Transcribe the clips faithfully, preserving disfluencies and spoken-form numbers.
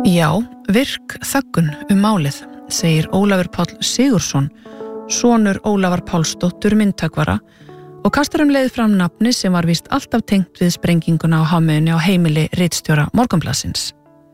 Já, virk þöggun um málið, segir Ólafur Páll Sigurðsson, sonur Ólafar Pálsdóttur myndhöggvara, og kastar um leið fram nafni sem var víst alltaf tengt við sprenginguna á Hafmeyjunni á heimili ritstjóra Morgunblaðsins.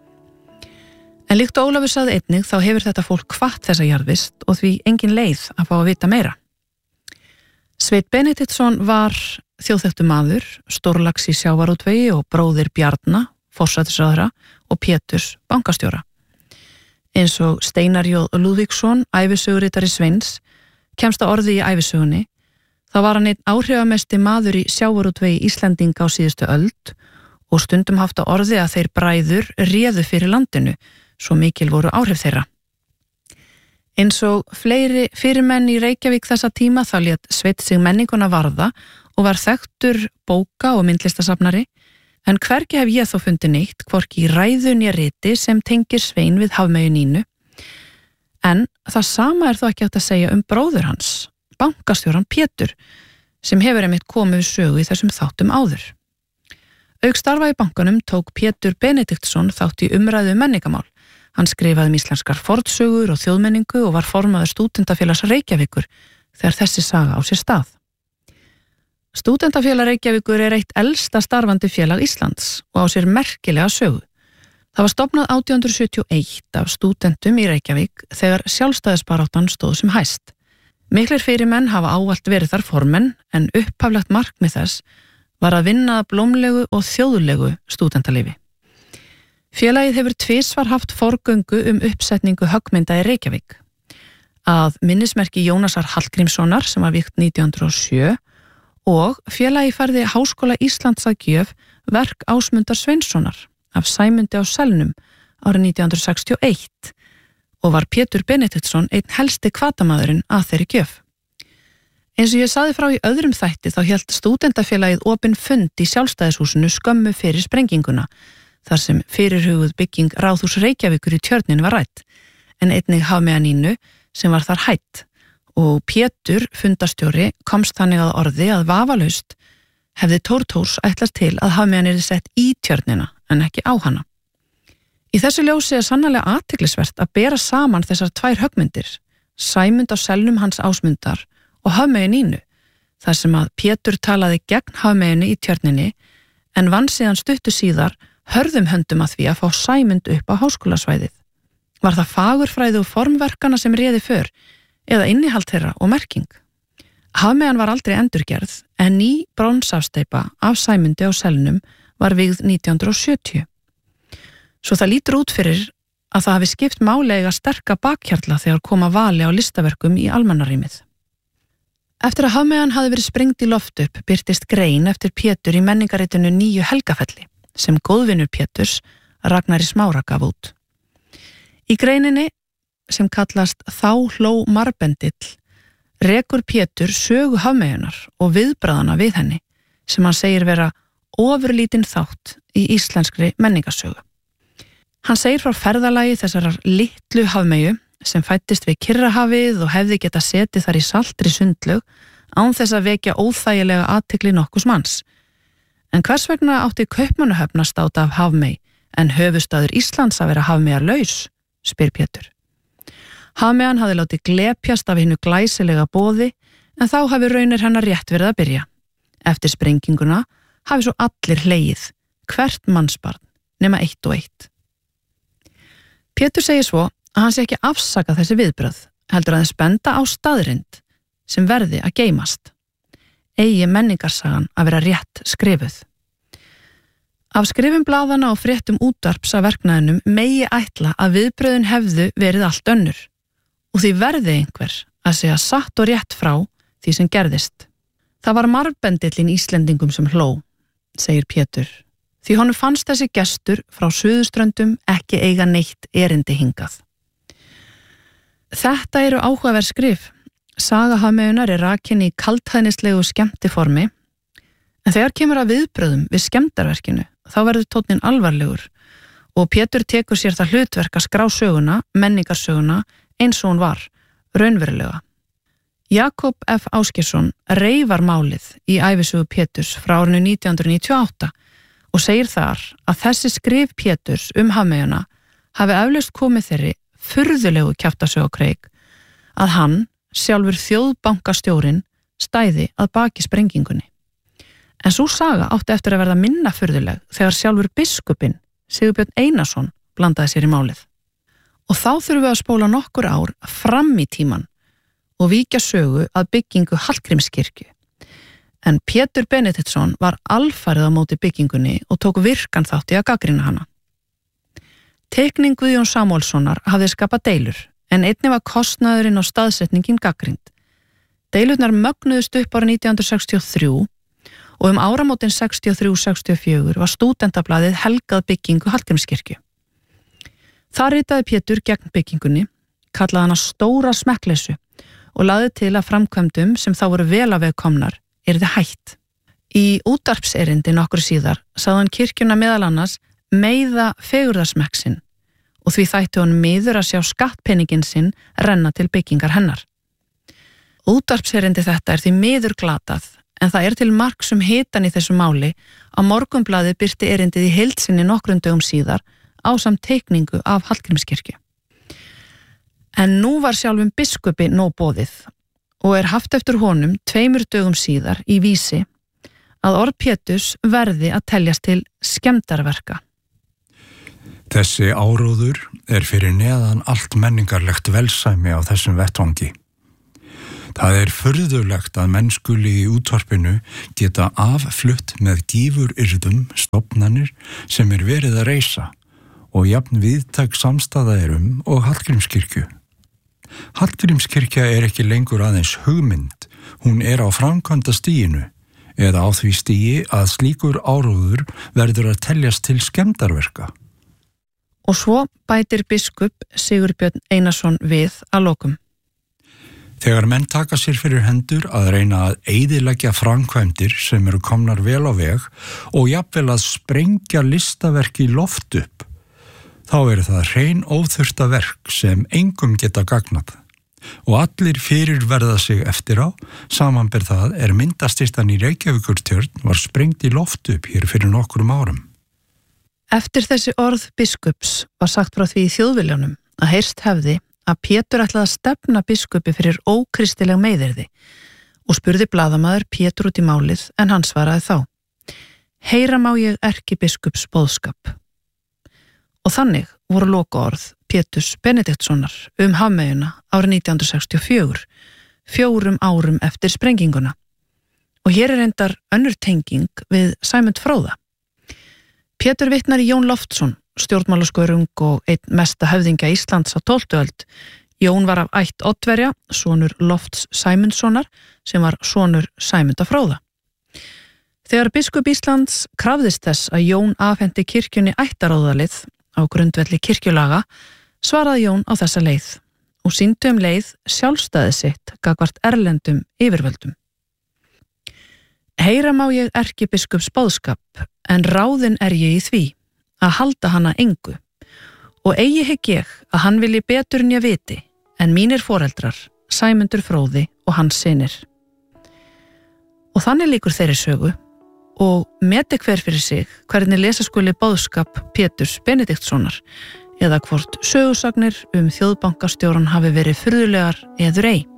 En líkt og Ólafur sagði einnig þá hefur þetta fólk hvatt þessa jarðvist og því engin leið að fá að vita meira. Sveinn Benediktsson var þjóðþekktur maður, stórlax í sjávarútvegi og bróðir Bjarna, forsætisráðherra, og Péturs bankastjóra. Eins og Steinar J. Lúðvíksson, ævisöguritari Sveins, kemst að orði í ævisögunni, þá var hann einn áhrifamesti maður í sjávarútvegi Íslendinga á síðustu öld og stundum haft að orði að þeir bræður réðu fyrir landinu, svo mikil voru áhrif þeirra. Eins og fleiri fyrirmenn í Reykjavík þessa tíma þá lét Sveinn sig menninguna varða og var þekktur bóka- og myndlistasafnari, en hvergi hef ég þó fundið neitt, hvorki í ræðun ég riti sem tengir Svein við Hafmeyju Nínu. En það sama er þó ekki hægt að segja um bróður hans, bankastjóran Pétur, sem hefur einmitt komið við sögu í þessum þáttum áður. Auk starfa í bankanum tók Pétur Benediktsson þátt í umræðu um menningamál. Hann skrifaði um íslenskar fornsögur og þjóðmenningu og var formaður Stúdentafélags Reykjavíkur þegar þessi saga á sér stað. Stúdentafélag Reykjavíkur er eitt elsta starfandi félag Íslands og á sér merkilega sögu. Það var stofnað átján hundruð sjötíu og eitt af stúdentum í Reykjavík þegar sjálfstæðisbaráttan stóð sem hæst. Miklir fyrirmenn hafa ávallt verið þar formenn en upphaflegt markmið þess var að vinna að blómlegu og þjóðlegu stúdentalífi. Félagið hefur tvisvar haft forgöngu um uppsetningu höggmynda í Reykjavík. Að minnismerki Jónasar Hallgrímssonar sem var vígt nítján hundruð og sjö og félagi færði Háskóla Íslands að gjöf verk Ásmundar Sveinssonar af Sæmundi á Selnum árið nítján hundruð sextíu og eitt og var Pétur Benediktsson einn helsti hvatamaðurinn að þeirri gjöf. Eins og ég sagði frá í öðrum þætti þá hélt stúdentafélagið opinn fund í Sjálfstæðishúsinu skömmu fyrir sprenginguna, þar sem fyrirhuguð bygging Ráðhús Reykjavíkur í Tjörninni var rædd, en einnig Hafmeyja Nínu sem var þar hætt. Og Pétur, fundastjóri, komst þannig að orði að vafalaust hefði Thor Thors ætlast til að Hafmeyjan yrði sett í Tjörnina en ekki á hana. Í þessu ljósi er sannarlega athyglisvert að bera saman þessar tvær höggmyndir, Sæmund á Selnum hans Ásmundar og Hafmeyju Nínu, þar sem að Pétur talaði gegn Hafmeyjunni í Tjörninni en vann síðan stuttu síðar hörðum höndum að því að fá Sæmund upp á háskólasvæðið. Var það fagurfræði og formverkana sem réði för, eða innihald þeirra og merking? Hafmeyjan var aldrei endurgerð, en ný bronsafsteypa af Sæmundi á Selnum var vígð nítján hundruð og sjötíu. Svo það lítur út fyrir að það hafi skipt málega sterka bakhjarla þegar koma vali á listaverkum í almannarýmið. Eftir að Hafmeyjan hafi verið sprengt í loft upp birtist grein eftir Pétur í menningaritinu Nýju Helgafelli, sem góðvinur Péturs, Ragnari Smára, gaf út. Í greininni, sem kallast Þá hló marbendill, rekur Pétur sögu Hafmeyjunar og viðbragðana við henni, sem hann segir vera ofurlítinn þátt í íslenskri menningarsögu. Hann segir frá ferðalagi þessarar litlu Hafmeyju sem fættist við Kyrrahafið og hefði geta setið þar í saltri sundlaug án þess að vekja óþægilega athygli nokkurs manns. En hvers vegna átti Kaupmannahöfn að státa af Hafmey en höfuðstaður Íslands að vera Hafmeyjarlaus, spyr Pétur. Hafmeyjan hafði látið glepjast af hinnu glæsilega boði en þá hafi raunir hennar rétt verið að byrja. Eftir sprenginguna hafi svo allir hlegið, hvert mannsbarn, nema eitt og eitt. Pétur segir svo að hann sé ekki afsaka þessi viðbrögð, heldur að þess benda á staðrind sem verði að geymast. Eigi menningarsagan að vera rétt skrifuð. Af skrifum blaðana og fréttum útvarps af verknaðinum megi ætla að viðbröðin hefðu verið allt önnur og því verði einhver að segja satt og rétt frá því sem gerðist. Það var marbendillinn Íslendingum sem hló, segir Pétur, því honum fannst þessi gestur frá Suðurströndum ekki eiga neitt erindi hingað. Þetta eru áhugaverð skrif. Saga Hafmeyjunar er rakin í kaldhæðnislegu skemmtiformi, en þegar kemur að viðbröðum við skemmdarverkinu, þá verður tónninn alvarlegur og Pétur tekur sér það hlutverk að skrá söguna, menningarsöguna, eins og hún var, raunverulega. Jakob F. Ásgeirsson reifar málið í ævisögu Péturs frá árinu nítján hundruð níutíu og átta og segir þar að þessi skrif Péturs um Hafmeyjuna hafi eflaust komið þeirri furðulegu kjaftasögu á kreik að hann, sjálfur þjóðbankastjórinn, stæði að baki sprengingunni. En sú saga átti eftir að verða minna furðuleg þegar sjálfur biskupinn, Sigurbjörn Einarsson, blandaði sér í málið. Og þá þurfum við að spóla nokkur ár fram í tíman og víkja sögu að byggingu Hallgrímskirkju. En Pétur Benediktsson var alfarið á móti byggingunni og tók virkan þátt í að gagnrýna hana. Teikning Guðjón Samúelssonar hafði skapað deilur, en einnig var kostnaðurinn og staðsetningin gagnrýnd. Deilurnar mögnuðust upp árið nítján hundruð sextíu og þrjú og um áramótin sextíu og þrjú sextíu og fjögur var stúdentablaðið helgað byggingu Hallgrímskirkju. Þar ritaði Pétur gegn byggingunni, kallaði hana stóra smekkleysu og lagði til að framkvæmdum sem þá voru vel að veg komnar yrði hætt. Í útvarpserindi nokkru síðar sagði hann kirkjuna meðal annars meiða fegurðarsmekk sinn og því þætti hann miður að sjá skattpenningin sinn renna til byggingar hennar. Útvarpserindi þetta er því miður glatað, en það er til marks um hitan í þessu máli að Morgunblaðið birti erindið í heild sinni nokkrum dögum síðar ásamt teikningu af Hallgrímskirkju. En nú var sjálfum biskupi nóg boðið og er haft eftir honum tveimur dögum síðar í vísi að orð Péturs verði að teljast til skemmdarverka. Þessi áróður er fyrir neðan allt menningarlegt velsæmi á þessum vettvangi. Það er furðulegt að menn skuli í útvarpinu geta afflutt með gífuryrðum stofnanir sem er verið að reisa og jafn viðtæk samstaða er um og Hallgrímskirkju. Hallgrímskirkja er ekki lengur aðeins hugmynd, hún er á framkvæmdastiginu eða á því stigi að slíkur áróður verður að teljast til skemmdarverka. Og svo bætir biskup Sigurbjörn Einarsson við að lokum. Þegar menn taka sér fyrir hendur að reyna að eyðileggja framkvæmdir sem eru komnar vel á veg og jafnvel að sprengja listaverk í loft upp, þá er það hrein óþurfta verk sem engum geta gagnað. Og allir fyrirverða sig eftir á, samanber það er myndastistan í Reykjavíkurtjörn var sprengt í loft upp hér fyrir nokkrum árum. Eftir þessi orð biskups var sagt frá því í Þjóðviljanum að heyrst hefði að Pétur ætlaði að stefna biskupi fyrir ókristileg meiðyrði og spurði blaðamaður Pétur út í málið en hann svaraði þá: Heyra má ég erkibiskups boðskap. Og þannig voru lokaorð Péturs Benediktssonar um Hafmeyjuna árið nítján hundruð sextíu og fjögur, fjórum árum eftir sprenginguna. Og hér er reyndar önnur tenging við Sæmund fróða. Pétur vitnar í Jón Loftsson, stjórnmálaskörung og einn mesta höfðingja Íslands á tólftu öld. Jón var af ætt Oddverja, sonur Lofts Sæmundssonar, sem var sonur Sæmunda fróða. Þegar biskup Íslands krafðist þess að Jón afhendi kirkjunni ættaróðalið á grundvelli kirkjulaga, svaraði Jón á þessa leið og sýndi um leið sjálfstæði sitt gagnvart erlendum yfirvöldum. Heyra má ég erkibiskups boðskap, en ráðin er ég í því að halda hana engu og eigi hygg ég að hann vilji betur en ég viti en mínir foreldrar, Sæmundur fróði og hans synir. Og þannig lýkur þeirri sögu og meti hver fyrir sig hvernig lesa skuli boðskap Péturs Benediktssonar eða hvort sögusagnir um þjóðbankastjóran hafi verið furðulegar eður ei.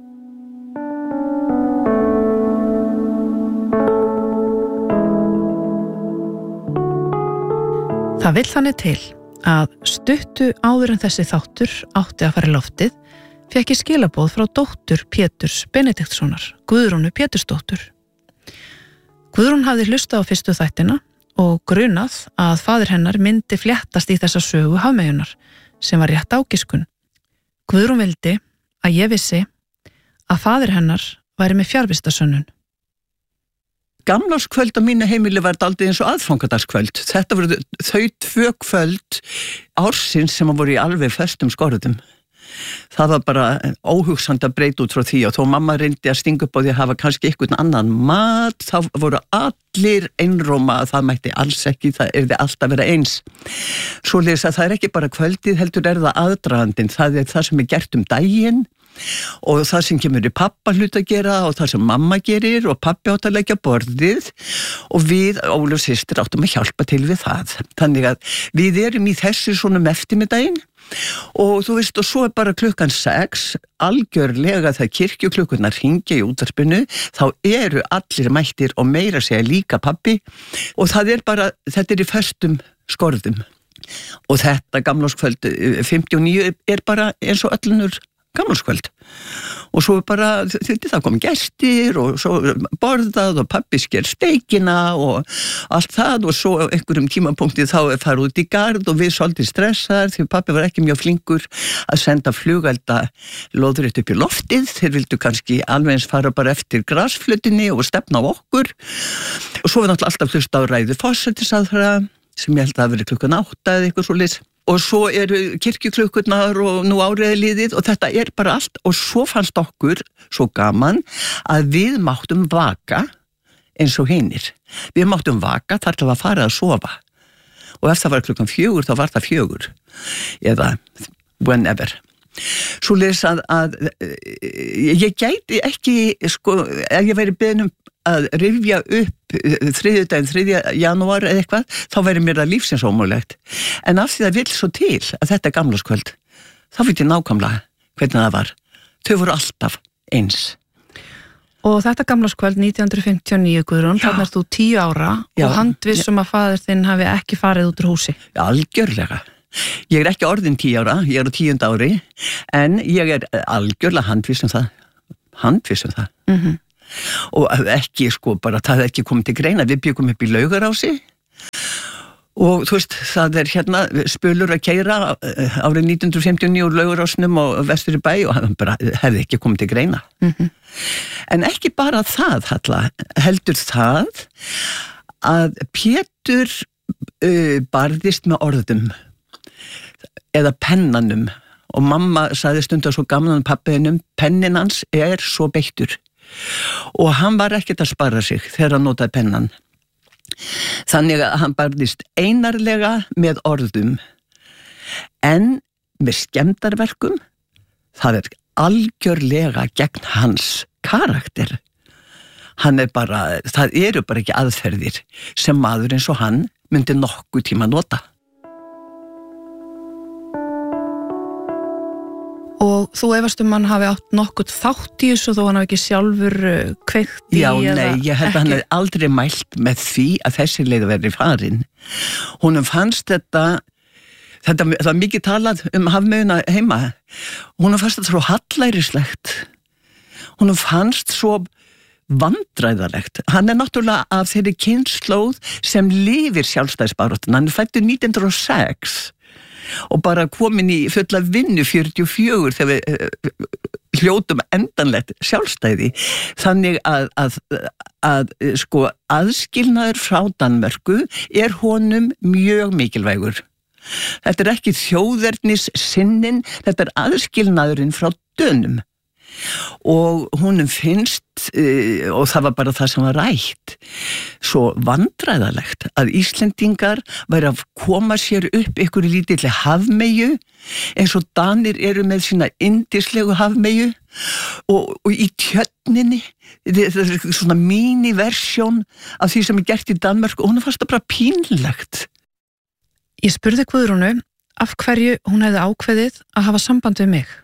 Það vill þannig til að stuttu áður en þessi þáttur átti að fara í loftið fékk ég skilaboð frá dóttur Péturs Benediktssonar, Guðrúnu Pétursdóttur. Guðrún hafði hlustað á fyrstu þættina og grunað að faðir hennar myndi fléttast í þessa sögu Hafmeyjunar sem var rétt ágiskun. Guðrún vildi að ég vissi að faðir hennar væri með fjarvistarsönnun. Gamlárskvöld á mínu heimili var dálítið eins og aðfangadagskvöld. Þetta voru þau tvö kvöld ársins sem voru í alveg föstum skorðum. Það var bara óhugsandi að breyta út frá því og þó mamma reyndi að stinga upp á því að hafa kannski einhvern annan mat, þá voru allir einróma að það mætti alls ekki, það yrði alltaf vera eins. Svoleiðis að það er ekki bara kvöldið, heldur er það aðdragandinn, það er það sem er gert um daginn og það sem kemur í pappa hlut að gera og það sem mamma gerir og pappi átt að leggja borðið og við, Ólöf systir, áttum að hjálpa til við það. Þannig að við erum í þessu svona eftirmiddaginn og þú veist, og svo er bara klukkan sex, algjörlega þegar kirkjuklukkurnar hringja í útvarpinu, þá eru allir mættir og meira segja líka pappi og það er bara, þetta er í föstum skorðum. Og þetta gamlárskvöld fimmtíu og níu er bara eins og öllunur gamlárskvöld og svo bara, þetta það kom gestir og svo borðað og pappi sker steikina og allt það og svo einhverjum tímapunkti þá er farið út í garð og við svolítið stressaðar því pappi var ekki mjög flinkur að senda flugelda lóðrétt upp í loftið, þeir vildu kannski alveg eins fara bara eftir grasflutinni og stefna á okkur og svo er náttúrulega alltaf hlusta á ræðu forsætisráðherra sem ég held að hafa verið klukkan átta eða eitthvað svoleiðis. Og svo eru kirkjuklukkurnar og nú áriði liðið og þetta er bara allt og svo fannst okkur svo gaman að við máttum vaka eins og hinir. Við máttum vaka þar til að fara að sofa og ef það var klukkan fjögur þá var það fjögur eða whenever. Svo les að, að ég gæti ekki, sko, ef ég væri beðin um að rifja upp þriðjudaginn, þriðja janúar eða eitthvað, þá væri mér það lífsins ómögulegt. En af því það vill svo til að þetta er gamlárskvöld, þá veit ég nákvæmlega hvernig það var. Þau voru alltaf eins. Og þetta gamlárskvöld nítján hundruð fimmtíu og níu, Guðrún, þannig er þú tíu ára Já. Og handvissum að faðir þinn hafi ekki farið út úr húsi. Já, algjörlega. Ég er ekki orðin tíu ára, ég er á tíunda ári, en ég er algjörlega handvissum það. Handvissum það. Mhm. Og ekki sko bara það er ekki komið til greina, við byggum upp í Laugarási og þú veist það er hérna spölur að keyra árið nítján hundruð fimmtíu og níu úr Laugarásnum og vestur í bæ og hann bara hefði ekki komið til greina. Mm-hmm. En ekki bara það, Halla, heldur það að Pétur uh, barðist með orðum eða pennanum og mamma sagði stundum svo gaman pappiðinum, pennin hans er svo beittur og hann var ekkert að spara sig þegar hann notaði pennan. Þannig að hann barðist einarlega með orðum en með skemmdarverkum það er algjörlega gegn hans karakter. Hann er bara, það eru bara ekki aðferðir sem maður eins og hann myndi nokkuð tíma nota. Og þú efast um hann hafi átt nokkurt þátt í þessu þó hann hafi ekki sjálfur kveikt í Já, nei, ég held að hann hef aldrei mælt með því að þessi leið verið farin. Húnum fannst þetta, þetta, það var mikið talað um hafmeuna heima. Húnum fannst þetta svo hallærislegt. Húnum fannst svo vandræðalegt. Hann er náttúrulega af þeirri kynslóð sem lifir sjálfstæðisbaráttunum. Hann er fæddur nítján hundruð og sex. Og bara komin í fulla vinnu fjörutíu og fjögur þegar við uh, hljótum endanlegt sjálfstæði. Þannig að, að, að sko, aðskilnaður frá Danmörku er honum mjög mikilvægur. Þetta er ekki þjóðernis sinnin, þetta er aðskilnaðurinn frá Dönum. Og honum finnst, uh, og það var bara það sem var rætt, svo vandræðalegt að Íslendingar væri að koma sér upp ykkur lítilli hafmeyju eins og Danir eru með sína yndislegu hafmeyju og, og í tjörninni, það er svona mini-versjón af því sem er gert í Danmörku og hún fannst það bara pínlegt. Ég spurði Guðrúnu af hverju hún hefði ákveðið að hafa samband við mig.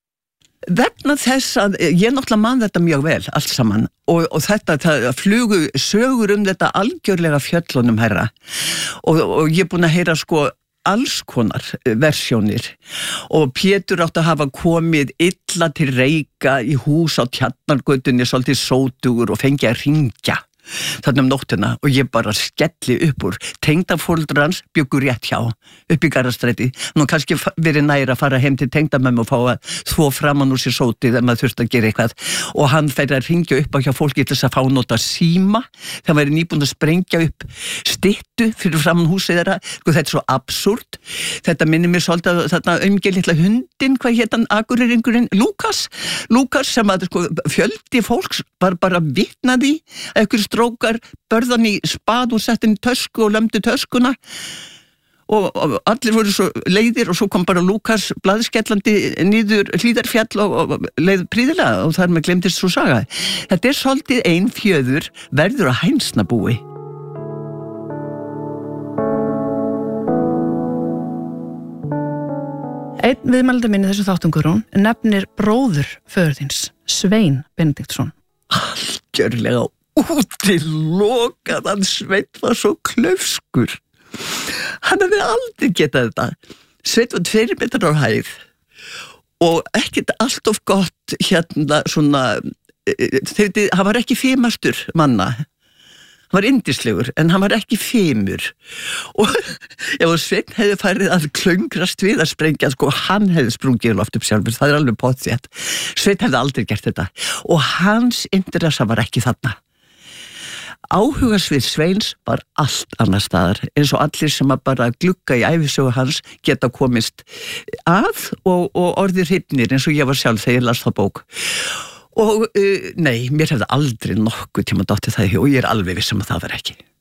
Vegna þess að ég náttúrulega man þetta mjög vel allt saman og, og þetta það, flugu sögur um þetta algjörlega fjöllunum herra og, og ég er búin að heyra sko alls konar versjónir og Pétur átti að hafa komið illa til Reykja í hús á Tjarnargötunni svolítið sótugur og fengi að hringja þarna um nóttina og ég bara skelli upp úr. Tengdaforeldrar hans bjuggu rétt hjá upp í Garðastræti. Nú kannski verið nær að fara heim til tengdamömmu og fá að þvo framan úr sér sótið ef maður þurfti að gera eitthvað og hann færi að ringja upp á hjá fólki til þess að fá nota síma. Það væri nýbúin að sprengja upp styttu fyrir framan húsið þeirra. Sko þetta er svo absúrt. Þetta minnir mér svolítið að þarna umgið litla hundin, hvað hét hann Akureyringurinn? Lúkas. Lúkas sem að sko fjöldi fólks var bara vitnaði að einhver strókar börðan í spað og sett inn í tösku og lömdu töskuna og, og allir voru svo leiðir og svo kom bara Lúkas blaðskellandi nýður Hlíðarfjall og, og leið príðilega og þar með glemdist svo saga. Þetta er svolítið ein fjöður verður að hænsnabúi. Einn viðmælandi minni þessu þáttum Guðrún nefnir bróður föður þíns, Svein Benediktsson. Algjörlega útilokað, hann Sveinn var svo klaufskur. Hann hefði aldrei getað þetta. Sveinn var tveir metrar á hæð og ekkert allt of gott hérna svona, þeir, hann var ekki fimastur manna. Hann var yndislegur, en hann var ekki fimur. Og ef Sveinn hefði farið að klöngrast við að sprengja, sko, hann hefði sprungið loft upp sjálfur, það er alveg pottþétt. Sveinn hefði aldrei gert þetta. Og hans interessa var ekki þarna. Áhugasvið Sveins var allt annar staðar, eins og allir sem að bara glugga í ævisögu hans geta komist að og, og orðið hrifnir, eins og ég var sjálf þegar ég las þá bók. Og uh, nei, mér hefði aldrei nokkuð tíma dottið það í hug og ég er alveg viss um að það var ekki.